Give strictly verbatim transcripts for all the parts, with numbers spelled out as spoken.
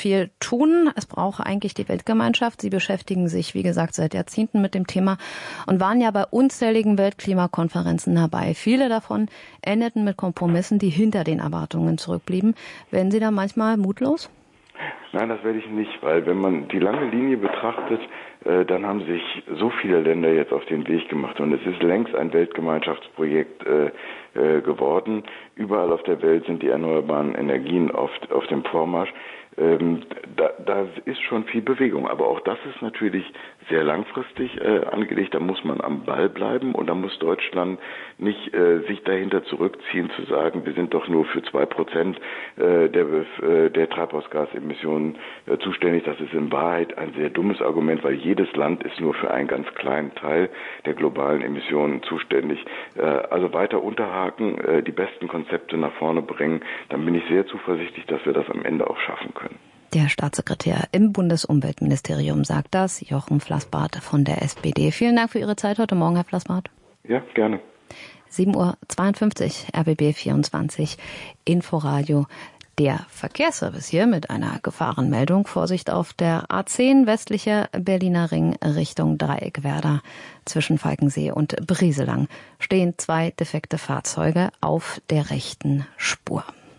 viel tun. Es braucht eigentlich die Weltgemeinschaft. Sie beschäftigen sich, wie gesagt, seit Jahrzehnten mit dem Thema und waren ja bei unzähligen Weltklimakonferenzen dabei. Viele davon endeten mit Kompromissen, die hinter den Erwartungen zurückblieben. Werden Sie da manchmal mutlos? Nein, das werde ich nicht, weil wenn man die lange Linie betrachtet, äh, dann haben sich so viele Länder jetzt auf den Weg gemacht und es ist längst ein Weltgemeinschaftsprojekt äh, äh, geworden. Überall auf der Welt sind die erneuerbaren Energien auf, auf dem Vormarsch. Ähm, da, da ist schon viel Bewegung, aber auch das ist natürlich sehr langfristig äh, angelegt. Da muss man am Ball bleiben und da muss Deutschland nicht äh, sich dahinter zurückziehen, zu sagen, wir sind doch nur für zwei Prozent äh, der, äh, der Treibhausgasemissionen äh, zuständig. Das ist in Wahrheit ein sehr dummes Argument, weil jedes Land ist nur für einen ganz kleinen Teil der globalen Emissionen zuständig. Äh, also weiter unterhaken, äh, die besten Konzepte nach vorne bringen, dann bin ich sehr zuversichtlich, dass wir das am Ende auch schaffen können. Der Staatssekretär im Bundesumweltministerium sagt das, Jochen Flassbart von der S P D. Vielen Dank für Ihre Zeit heute Morgen, Herr Flassbart. Ja, gerne. sieben Uhr zweiundfünfzig, R B B vierundzwanzig, Inforadio. Der Verkehrsservice hier mit einer Gefahrenmeldung. Vorsicht auf der A zehn, westlicher Berliner Ring Richtung Dreieckwerder. Zwischen Falkensee und Brieselang stehen zwei defekte Fahrzeuge auf der rechten Spur.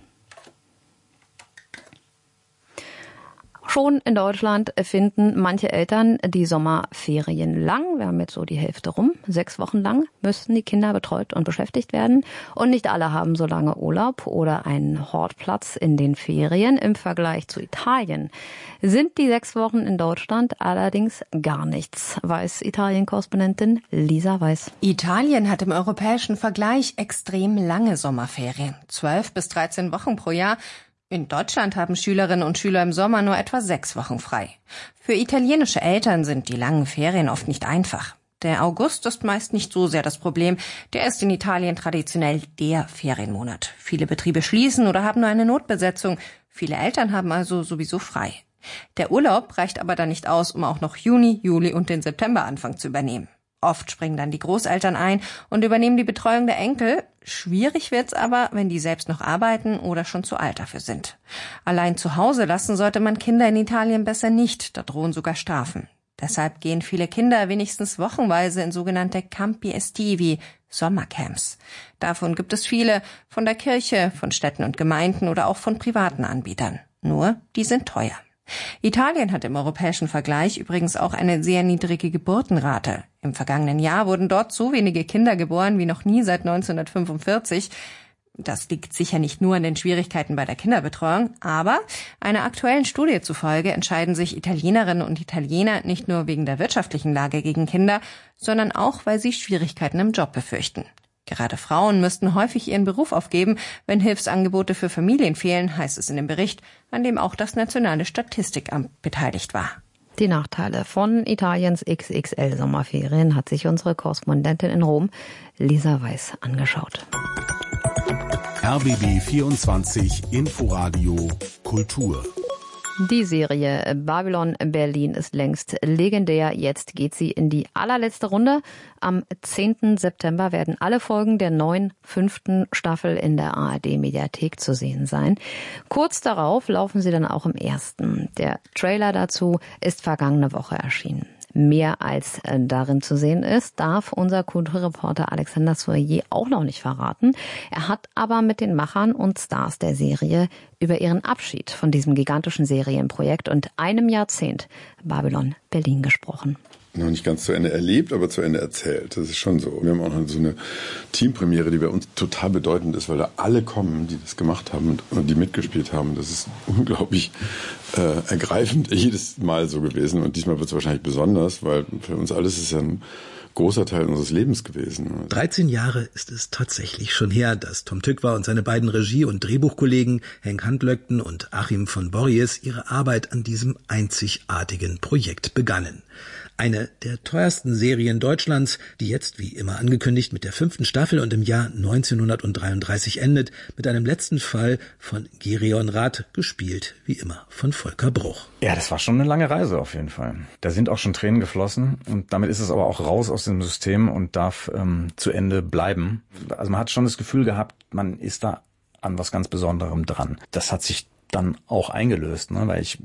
Schon in Deutschland finden manche Eltern die Sommerferien lang. Wir haben jetzt so die Hälfte rum. Sechs Wochen lang müssten die Kinder betreut und beschäftigt werden. Und nicht alle haben so lange Urlaub oder einen Hortplatz in den Ferien. Im Vergleich zu Italien sind die sechs Wochen in Deutschland allerdings gar nichts, weiß Italien-Korrespondentin Lisa Weiß. Italien hat im europäischen Vergleich extrem lange Sommerferien. Zwölf bis dreizehn Wochen pro Jahr. In Deutschland haben Schülerinnen und Schüler im Sommer nur etwa sechs Wochen frei. Für italienische Eltern sind die langen Ferien oft nicht einfach. Der August ist meist nicht so sehr das Problem. Der ist in Italien traditionell der Ferienmonat. Viele Betriebe schließen oder haben nur eine Notbesetzung. Viele Eltern haben also sowieso frei. Der Urlaub reicht aber dann nicht aus, um auch noch Juni, Juli und den Septemberanfang zu übernehmen. Oft springen dann die Großeltern ein und übernehmen die Betreuung der Enkel. Schwierig wird's aber, wenn die selbst noch arbeiten oder schon zu alt dafür sind. Allein zu Hause lassen sollte man Kinder in Italien besser nicht, da drohen sogar Strafen. Deshalb gehen viele Kinder wenigstens wochenweise in sogenannte Campi Estivi, Sommercamps. Davon gibt es viele, von der Kirche, von Städten und Gemeinden oder auch von privaten Anbietern. Nur, die sind teuer. Italien hat im europäischen Vergleich übrigens auch eine sehr niedrige Geburtenrate. Im vergangenen Jahr wurden dort so wenige Kinder geboren wie noch nie seit neunzehnhundertfünfundvierzig. Das liegt sicher nicht nur an den Schwierigkeiten bei der Kinderbetreuung, aber einer aktuellen Studie zufolge entscheiden sich Italienerinnen und Italiener nicht nur wegen der wirtschaftlichen Lage gegen Kinder, sondern auch, weil sie Schwierigkeiten im Job befürchten. Gerade Frauen müssten häufig ihren Beruf aufgeben, wenn Hilfsangebote für Familien fehlen, heißt es in dem Bericht, an dem auch das Nationale Statistikamt beteiligt war. Die Nachteile von Italiens X X L-Sommerferien hat sich unsere Korrespondentin in Rom, Lisa Weiß, angeschaut. R B B vierundzwanzig Inforadio Kultur. Die Serie Babylon Berlin ist längst legendär. Jetzt geht sie in die allerletzte Runde. Am zehnten September werden alle Folgen der neuen fünften Staffel in der A R D-Mediathek zu sehen sein. Kurz darauf laufen sie dann auch im ersten. Der Trailer dazu ist vergangene Woche erschienen. Mehr als darin zu sehen ist, darf unser Kulturreporter Alexander Soyer auch noch nicht verraten. Er hat aber mit den Machern und Stars der Serie über ihren Abschied von diesem gigantischen Serienprojekt und einem Jahrzehnt Babylon Berlin gesprochen. Noch nicht ganz zu Ende erlebt, aber zu Ende erzählt. Das ist schon so. Wir haben auch noch so eine Teampremiere, die bei uns total bedeutend ist, weil da alle kommen, die das gemacht haben und die mitgespielt haben. Das ist unglaublich äh, ergreifend jedes Mal so gewesen. Und diesmal wird es wahrscheinlich besonders, weil für uns alles ist ja ein großer Teil unseres Lebens gewesen. dreizehn Jahre ist es tatsächlich schon her, dass Tom Tykwer und seine beiden Regie- und Drehbuchkollegen Henk Handlöckten und Achim von Borries ihre Arbeit an diesem einzigartigen Projekt begannen. Eine der teuersten Serien Deutschlands, die jetzt, wie immer angekündigt, mit der fünften Staffel und im Jahr neunzehnhundertdreiunddreißig endet, mit einem letzten Fall von Gereon Rath, gespielt, wie immer, von Volker Bruch. Ja, das war schon eine lange Reise auf jeden Fall. Da sind auch schon Tränen geflossen und damit ist es aber auch raus aus dem System und darf ähm, zu Ende bleiben. Also man hat schon das Gefühl gehabt, man ist da an was ganz Besonderem dran. Das hat sich dann auch eingelöst, ne? Weil ich